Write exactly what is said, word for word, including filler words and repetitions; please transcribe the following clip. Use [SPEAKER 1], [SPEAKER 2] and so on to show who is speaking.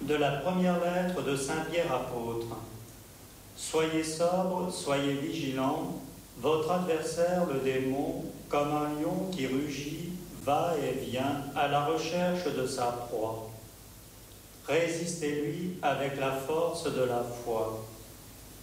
[SPEAKER 1] de la première lettre de Saint Pierre apôtre. Soyez sobres, soyez vigilants, votre adversaire, le démon, comme un lion qui rugit, va et vient à la recherche de sa proie. Résistez-lui avec la force de la foi.